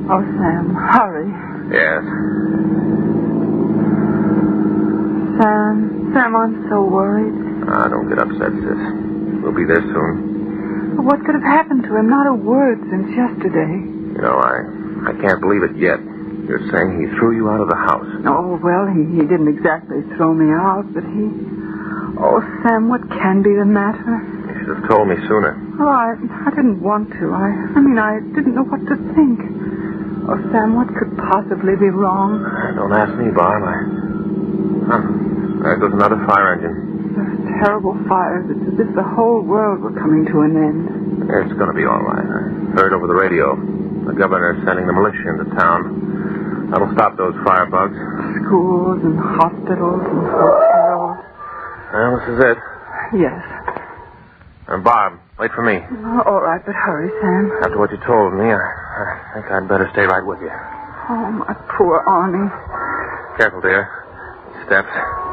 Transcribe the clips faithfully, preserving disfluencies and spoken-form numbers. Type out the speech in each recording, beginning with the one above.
Oh, Sam, hurry. Yes. Sam, Sam, I'm so worried. Ah, don't get upset, sis. We'll be there soon. What could have happened to him? Not a word since yesterday. You know, I, I can't believe it yet. You're saying he threw you out of the house. Oh, well, he, he didn't exactly throw me out, but he... Oh, Sam, what can be the matter? You should have told me sooner. Oh, I, I didn't want to. I, I mean, I didn't know what to think. Oh, Sam, what could possibly be wrong? Don't ask me, Barb. I... Huh. There goes another fire engine. Those terrible fires. It's as if the whole world were coming to an end. It's going to be all right. I heard over the radio. The governor's sending the militia into town. That'll stop those firebugs. Schools and hospitals and hotels. Well, this is it. Yes. And Barb, wait for me. Oh, all right, but hurry, Sam. After what you told me, I, I think I'd better stay right with you. Oh, my poor Arnie. Careful, dear. Steps.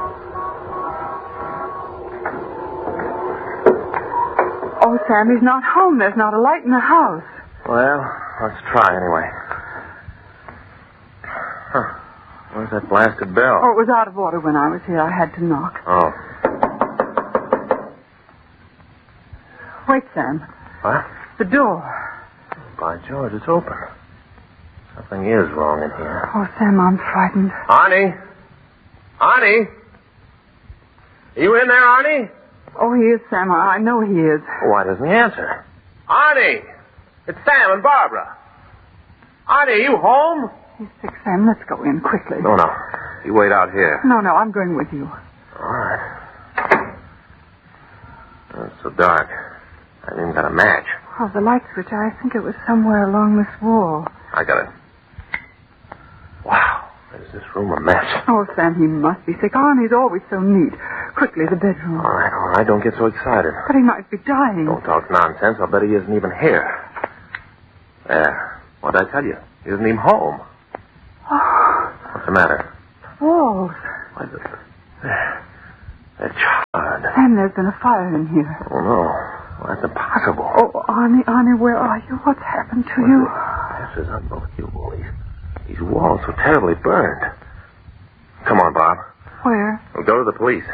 Oh, Sam, he's not home. There's not a light in the house. Well, let's try anyway. Huh. Where's that blasted bell? Oh, it was out of order when I was here. I had to knock. Oh. Wait, Sam. What? The door. By George, it's open. Something is wrong in here. Oh, Sam, I'm frightened. Arnie? Arnie? Are you in there, Arnie? Oh, he is, Sam. I know he is. Why doesn't he answer? Arnie! It's Sam and Barbara. Arnie, are you home? He's sick, Sam. Let's go in quickly. No, no. You wait out here. No, no, I'm going with you. All right. Oh, it's so dark. I haven't even got a match. Oh, the light switch. I think it was somewhere along this wall. I got it. Wow. Is this room a mess? Oh, Sam, he must be sick. Arnie's always so neat. Quickly, the bedroom. All right, all right. Don't get so excited. But he might be dying. Don't talk nonsense. I'll bet he isn't even here. There. What'd I tell you? He isn't even home. Oh. What's the matter? Walls. Why, the... They're, they're charred. Sam, there's been a fire in here. Oh, no. Well, that's impossible. Oh, Arnie, Arnie, where are you? What's happened to Well, you? This is unbelievable. These, these walls so terribly burned. Come on, Bob. Where? We'll go to the police.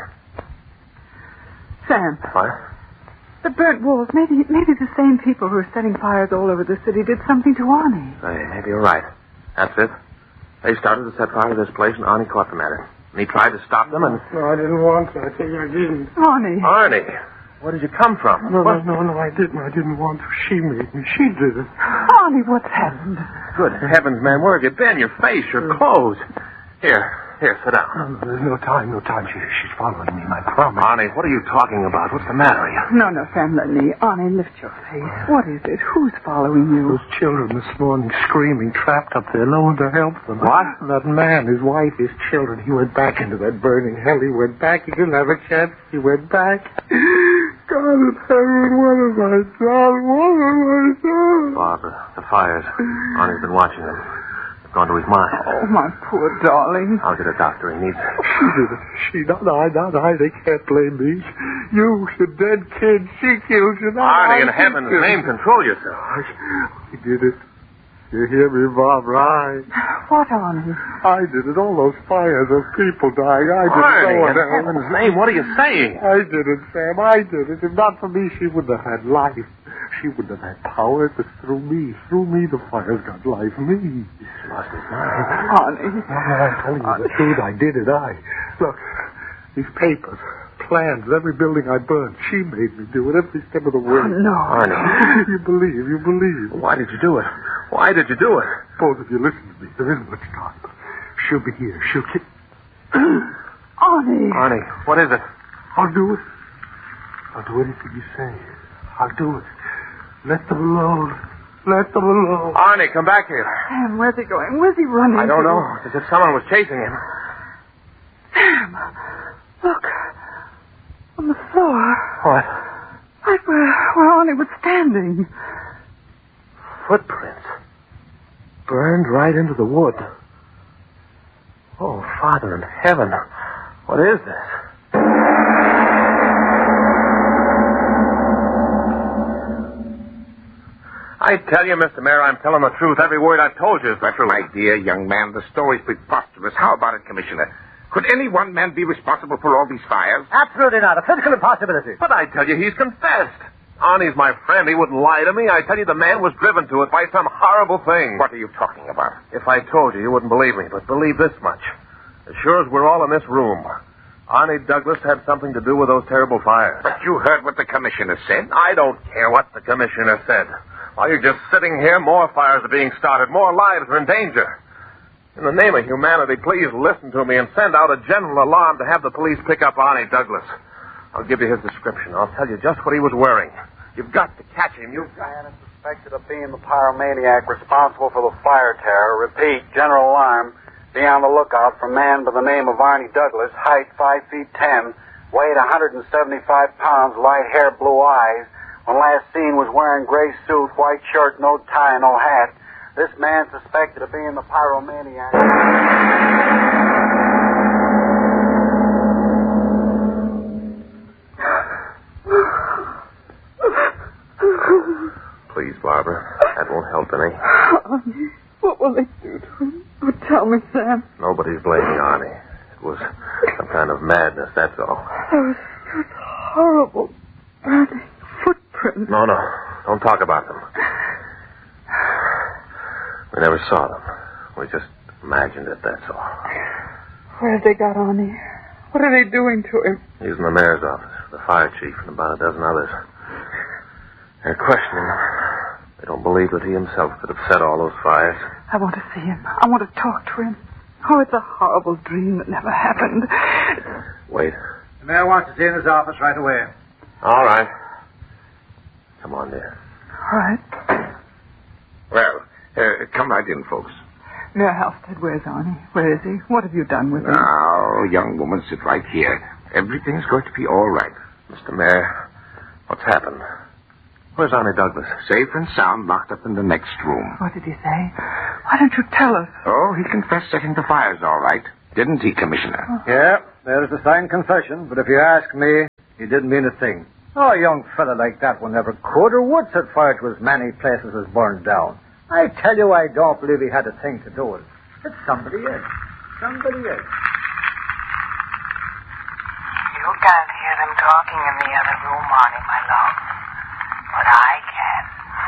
Sam. What? The burnt walls. Maybe maybe the same people who are setting fires all over the city did something to Arnie. Hey, maybe you're right. That's it. They started to set fire to this place, and Arnie caught them at it. And he tried to stop them, and... No, I didn't want to. I think I didn't. Arnie. Arnie, where did you come from? No, what? no, no, no, I didn't. I didn't want to. She made me. She did it. Arnie, what's happened? Good heavens, man, where have you been? Your face, your clothes. Here, here, sit down. No, no, there's no time, no time. She, she's following me, I promise. Arnie, what are you talking about? What's the matter with you? No, no, Sam, let me. Arnie, lift your face. What is it? Who's following you? Those children this morning screaming, trapped up there, no one to help them. What? That man, his wife, his children, he went back into that burning hell. He went back. He didn't have a chance. He went back. God in heaven, what have I done? What have I done? Barbara, the fires. Arnie's been watching them. They've gone to his mind. Oh, my poor darling. I'll get a doctor. He needs it. She did it. She, not I, not I. They can't blame me. You, the dead kid, she killed you. Not Arnie, I, in heaven's name, control yourself. He did it. You hear me, Barbara? I, What, Arnie? I did it. All those fires of people dying. I did it. Arnie, No one in else. heaven's name, what are you saying? I did it, Sam. I did it. If not for me, she wouldn't have had life. She wouldn't have had power. It was through me. Through me, the fires got life. Me. Lost his mind. Arnie. No, no, I'm telling you the truth. I did it. I. Look, these papers, plans, every building I burned, she made me do it every step of the way. Oh, no. Arnie. You believe, you believe. Why did you do it? Why did you do it? Both of you, listen to me. There isn't much time. She'll be here. She'll kill... Arnie. Arnie, what is it? I'll do it. I'll do anything you say. I'll do it. Let them alone. Let them alone. Arnie, come back here. Sam, where's he going? Where's he running I don't to? know. It's as if someone was chasing him. Sam, look. On the floor. What? Right where, where Arnie was standing. Footprints. Burned right into the wood. Oh, Father in heaven. What is this? I tell you, Mister Mayor, I'm telling the truth. Every word I've told you is the truth. My dear young man, the story's preposterous. How about it, Commissioner? Could any one man be responsible for all these fires? Absolutely not. A physical impossibility. But I tell you, he's confessed. Arnie's my friend. He wouldn't lie to me. I tell you, the man was driven to it by some horrible thing. What are you talking about? If I told you, you wouldn't believe me. But believe this much. As sure as we're all in this room, Arnie Douglas had something to do with those terrible fires. But you heard what the Commissioner said. I don't care what the Commissioner said. While you're just sitting here, more fires are being started. More lives are in danger. In the name of humanity, please listen to me and send out a general alarm to have the police pick up Arnie Douglas. I'll give you his description. I'll tell you just what he was wearing. You've got to catch him. You've got... Man is suspected of being the pyromaniac responsible for the fire terror. Repeat, general alarm. Be on the lookout for a man by the name of Arnie Douglas, height five feet ten, weight one hundred seventy-five pounds, light hair, blue eyes. When last seen was wearing gray suit, white shirt, no tie, no hat. This man suspected of being the pyromaniac. Please, Barbara. That won't help any. Arnie, what will they do to him? Oh, tell me, Sam. Nobody's blaming Arnie. It was some kind of madness, that's all. Those, those horrible burning footprints. No, no. Don't talk about them. We never saw them. We just imagined it, that's all. Where have they got Arnie? What are they doing to him? He's in the mayor's office, the fire chief, and about a dozen others. They're questioning him. They don't believe that he himself could have set all those fires. I want to see him. I want to talk to him. Oh, it's a horrible dream that never happened. Wait. The mayor wants to see you in his office right away. All right. Come on, dear. All right. Well, uh, come right in, folks. Mayor Halstead, where's Arnie? Where is he? What have you done with him? Now, young woman, sit right here. Everything's going to be all right. Mister Mayor, what's happened? Where's Arnie Douglas? Safe and sound, locked up in the next room. What did he say? Why don't you tell us? Oh, he confessed setting the fires all right. Didn't he, Commissioner? Yeah, there's the signed confession. But if you ask me, he didn't mean a thing. Oh, a young fella like that one never could or would set fire to as many places as burned down. I tell you, I don't believe he had a thing to do with it. It's somebody else. Somebody else. You can't hear them talking in the other room, Arnie, my love. But I can.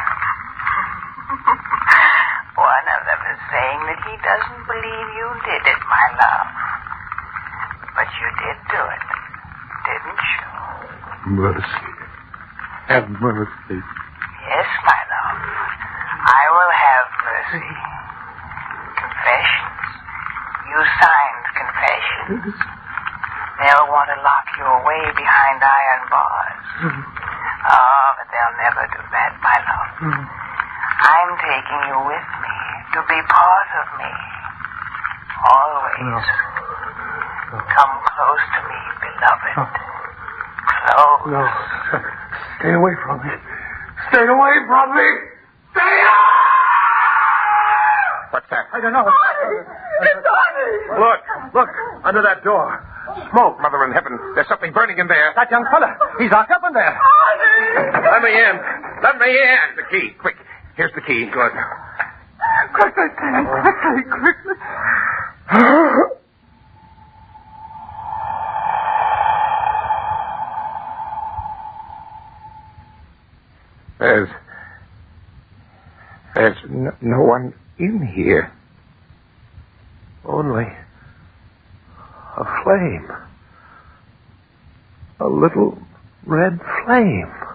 One of them is saying that he doesn't believe you did it, my love. But you did do it, didn't you? Mercy. Have mercy. Yes, my love. I will have mercy. Confessions. You signed confessions. They'll want to lock you away behind iron bars. Oh, but they'll never do that, my love. I'm taking you with me to be part of me. Always. No. Come close to me, beloved. Close. No. Stay away from me. Stay away from me. Stay away! What's that? I don't know. It's Arnie! Look, look, under that door. Smoke, Mother in heaven. There's something burning in there. That young fella. He's locked up in there. Arnie! Let me in. Let me in. The key. Quick. Here's the key. Good. Quickly, Sam, quickly, quickly. There's... There's no, no one in here. Only a flame. A little red flame.